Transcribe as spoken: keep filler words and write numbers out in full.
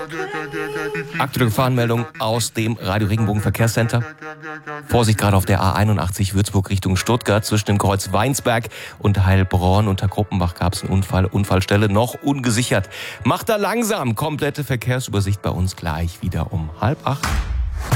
Aktuelle Gefahrenmeldung aus dem Radio Regenbogen Verkehrscenter. Vorsicht gerade auf der A einundachtzig Würzburg Richtung Stuttgart zwischen dem Kreuz Weinsberg und Heilbronn. Unter Gruppenbach gab es einen Unfall. Unfallstelle noch ungesichert. Macht da langsam. Komplette Verkehrsübersicht bei uns gleich wieder um halb acht.